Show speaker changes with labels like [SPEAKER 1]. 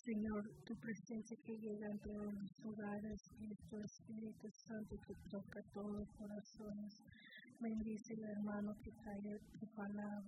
[SPEAKER 1] Señor, tu presencia que llega en todos los hogares y tu Espíritu Santo que toca todos los corazones. Bendice el hermano que trae tu palabra.